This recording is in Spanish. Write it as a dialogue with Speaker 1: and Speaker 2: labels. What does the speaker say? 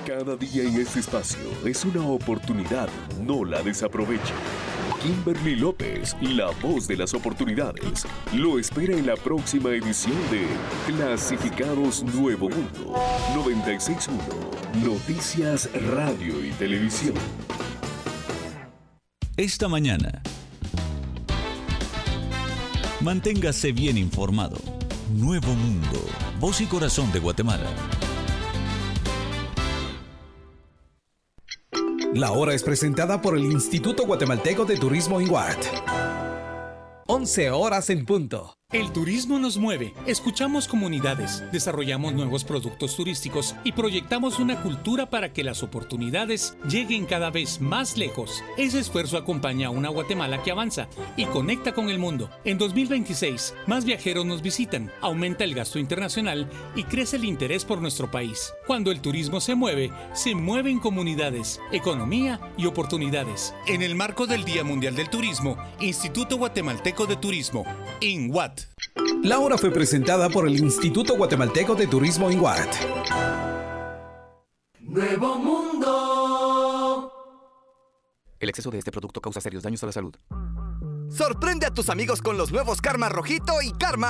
Speaker 1: Cada día en este espacio es una oportunidad, no la desaproveche. Kimberly López, la voz de las oportunidades, lo espera en la próxima edición de Clasificados Nuevo Mundo 96.1 Noticias Radio y Televisión.
Speaker 2: Esta mañana, manténgase bien informado. Nuevo Mundo, voz y corazón de Guatemala.
Speaker 3: La hora es presentada por el Instituto Guatemalteco de Turismo INGUAT. 11 horas en punto.
Speaker 4: El turismo nos mueve, escuchamos comunidades, desarrollamos nuevos productos turísticos y proyectamos una cultura para que las oportunidades lleguen cada vez más lejos. Ese esfuerzo acompaña a una Guatemala que avanza y conecta con el mundo. En 2026, más viajeros nos visitan, aumenta el gasto internacional y crece el interés por nuestro país. Cuando el turismo se mueven comunidades, economía y oportunidades. En el marco del Día Mundial del Turismo, Instituto Guatemalteco de Turismo, INGUAT.
Speaker 3: La hora fue presentada por el Instituto Guatemalteco de Turismo INGUAT.
Speaker 5: Nuevo Mundo.
Speaker 6: El exceso de este producto causa serios daños a la salud.
Speaker 7: Sorprende a tus amigos con los nuevos Karma Rojito y Karma